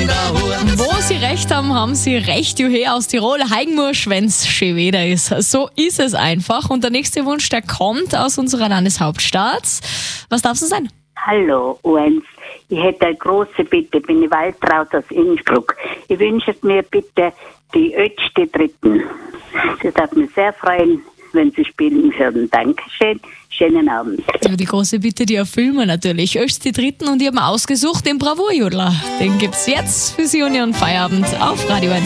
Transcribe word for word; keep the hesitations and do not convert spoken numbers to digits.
Wo Sie recht haben, haben Sie recht. Juhe aus Tirol, Heigenmursch, wenn's schön Wetter ist. So ist es einfach. Und der nächste Wunsch, der kommt aus unserer Landeshauptstadt. Was darf es sein? Hallo, eins. Ich hätte eine große Bitte, bin ich Waltraud aus Innsbruck. Ich wünsche mir bitte die Ötsch Dritten. Das darf mich sehr freuen, wenn Sie spielen würden. Dankeschön, schönen Abend. Ja, die große Bitte, die erfüllen wir natürlich. Ötsch die Dritten und ich habe ausgesucht den Bravourjodler. Den gibt's jetzt für Sie und Ihren Feierabend auf Radio eins.